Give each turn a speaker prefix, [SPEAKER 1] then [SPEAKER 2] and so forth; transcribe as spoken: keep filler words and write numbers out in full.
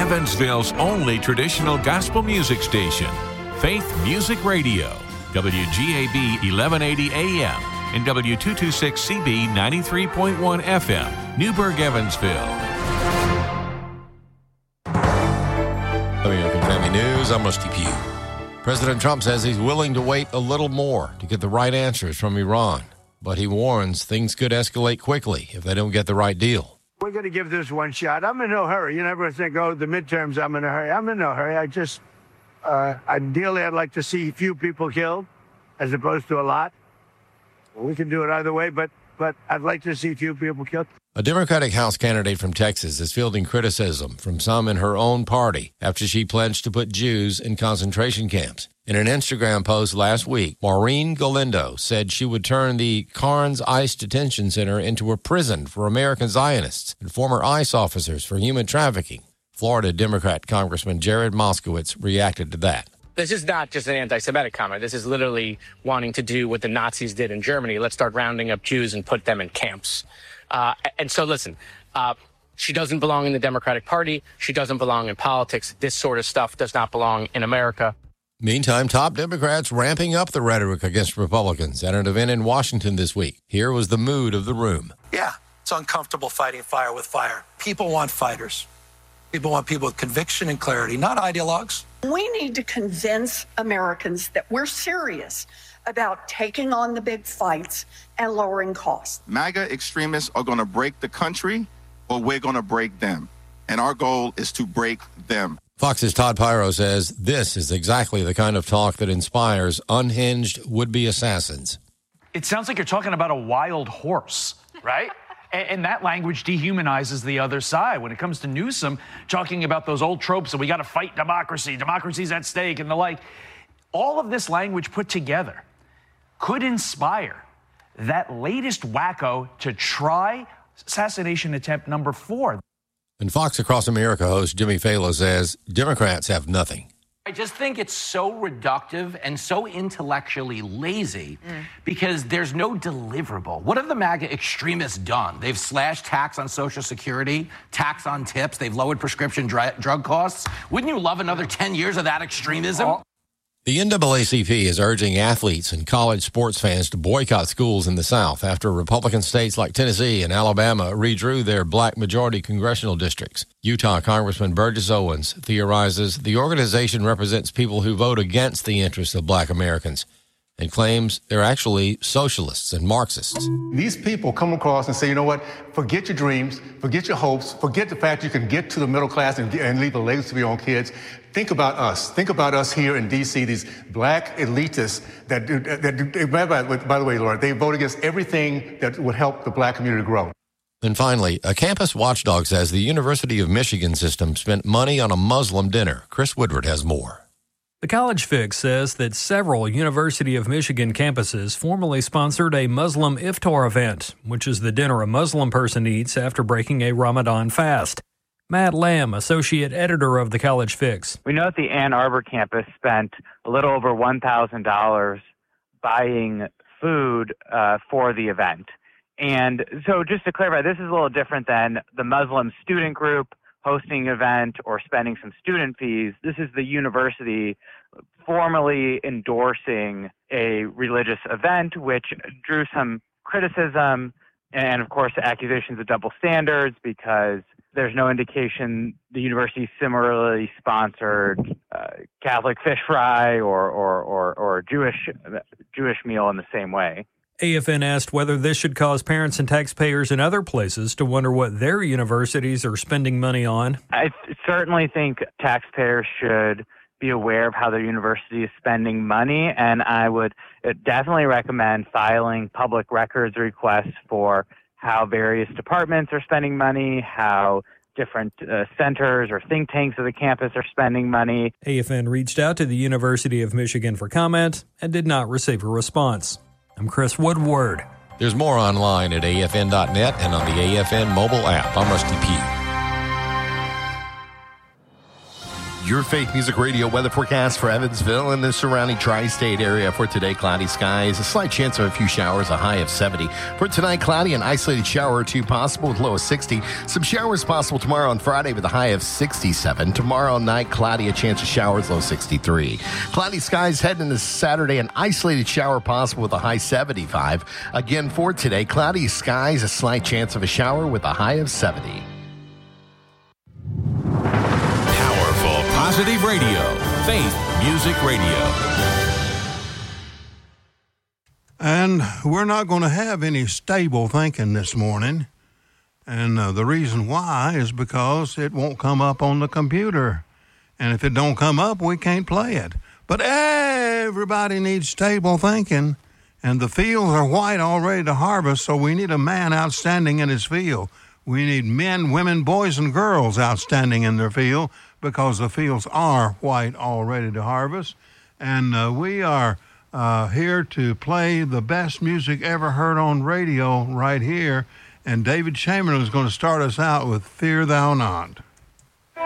[SPEAKER 1] Evansville's only traditional gospel music station, Faith Music Radio, W G A B eleven eighty A M and W two twenty-six C B ninety-three point one F M, Newburgh, Evansville.
[SPEAKER 2] American Family News, I'm Rusty Pugh. President Trump says he's willing to wait a little more to get the right answers from Iran, but he warns things could escalate quickly if they don't get the right deal.
[SPEAKER 3] We're going to give this one shot. I'm in no hurry. You never think, oh, the midterms, I'm in a hurry. I'm in no hurry. I just, uh, ideally, I'd like to see few people killed as opposed to a lot. We can do it either way, but but I'd like to see few people killed.
[SPEAKER 2] A Democratic House candidate from Texas is fielding criticism from some in her own party after she pledged to put Jews in concentration camps. In an Instagram post last week, Maureen Galindo said she would turn the Carnes ICE Detention Center into a prison for American Zionists and former ICE officers for human trafficking. Florida Democrat Congressman Jared Moskowitz reacted to that.
[SPEAKER 4] This is not just an anti-Semitic comment. This is literally wanting to do what the Nazis did in Germany. Let's start rounding up Jews and put them in camps. Uh, and so, listen, uh, she doesn't belong in the Democratic Party. She doesn't belong in politics. This sort of stuff does not belong in America.
[SPEAKER 2] Meantime, top Democrats ramping up the rhetoric against Republicans at an event in Washington this week. Here was the mood of the room.
[SPEAKER 5] Yeah, it's uncomfortable fighting fire with fire. People want fighters. People want people with conviction and clarity, not ideologues.
[SPEAKER 6] We need to convince Americans that we're serious about taking on the big fights and lowering costs.
[SPEAKER 7] MAGA extremists are going to break the country, or we're going to break them. And our goal is to break them.
[SPEAKER 2] Fox's Todd Pyro says this is exactly the kind of talk that inspires unhinged would-be assassins.
[SPEAKER 8] It sounds like you're talking about a wild horse, right? And that language dehumanizes the other side. When it comes to Newsom, talking about those old tropes that we got to fight democracy, democracy's at stake and the like, all of this language put together could inspire that latest wacko to try assassination attempt number four.
[SPEAKER 2] And Fox Across America host Jimmy Fallon says Democrats have nothing.
[SPEAKER 9] I just think it's so reductive and so intellectually lazy mm. because there's no deliverable. What have the MAGA extremists done? They've slashed tax on Social Security, tax on tips. They've lowered prescription dr- drug costs. Wouldn't you love another ten years of that extremism? Oh.
[SPEAKER 2] The N double A C P is urging athletes and college sports fans to boycott schools in the South after Republican states like Tennessee and Alabama redrew their black majority congressional districts. Utah Congressman Burgess Owens theorizes the organization represents people who vote against the interests of black Americans and claims they're actually socialists and Marxists.
[SPEAKER 10] These people come across and say, you know what, forget your dreams, forget your hopes, forget the fact you can get to the middle class and, and leave a legacy for your own kids. Think about us. Think about us here in D C, these black elitists that, that, that by, by, by the way, Laura, they vote against everything that would help the black community grow.
[SPEAKER 2] And finally, a campus watchdog says the University of Michigan system spent money on a Muslim dinner. Chris Woodward has more.
[SPEAKER 11] The College Fix says that several University of Michigan campuses formally sponsored a Muslim iftar event, which is the dinner a Muslim person eats after breaking a Ramadan fast. Matt Lamb, associate editor of the College Fix.
[SPEAKER 12] We know that the Ann Arbor campus spent a little over one thousand dollars buying food uh, for the event. And so just to clarify, this is a little different than the Muslim student group hosting an event or spending some student fees. This is the university formally endorsing a religious event, which drew some criticism and, of course, accusations of double standards because there's no indication the university similarly sponsored uh, Catholic fish fry or or or, or Jewish Jewish meal in the same way.
[SPEAKER 11] A F N asked whether this should cause parents and taxpayers in other places to wonder what their universities are spending money on.
[SPEAKER 12] I th- certainly think taxpayers should be aware of how their university is spending money, and I would definitely recommend filing public records requests for how various departments are spending money, how different uh, centers or think tanks of the campus are spending money.
[SPEAKER 11] A F N reached out to the University of Michigan for comment and did not receive a response. I'm Chris Woodward.
[SPEAKER 2] There's more online at A F N dot net and on the A F N mobile app. I'm Rusty Pugh.
[SPEAKER 13] Your Faith Music Radio weather forecast for Evansville and the surrounding tri-state area for today. Cloudy skies, a slight chance of a few showers, a high of seventy. For tonight, cloudy, an isolated shower or two possible with low of sixty. Some showers possible tomorrow on Friday with a high of sixty-seven. Tomorrow night, cloudy, a chance of showers, low sixty-three. Cloudy skies heading into Saturday, an isolated shower possible with a high seventy-five. Again for today, cloudy skies, a slight chance of a shower with a high of seventy.
[SPEAKER 1] Positive Radio, Faith Music Radio.
[SPEAKER 14] And we're not going to have any stable thinking this morning. And uh, the reason why is because it won't come up on the computer. And if it don't come up, we can't play it. But everybody needs stable thinking. And the fields are white already to harvest, so we need a man outstanding in his field. We need men, women, boys, and girls outstanding in their field, because the fields are white already to harvest. And uh, we are uh, here to play the best music ever heard on radio right here. And David Chamberlain is going to start us out with Fear Thou Not.